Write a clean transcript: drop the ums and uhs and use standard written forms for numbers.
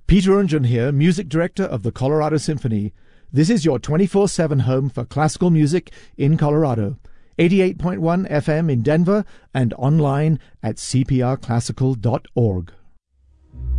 Peter Unjan here, Music Director of the Colorado Symphony. This is your 24/7 home for classical music in Colorado. 88.1 FM in Denver and online at cprclassical.org.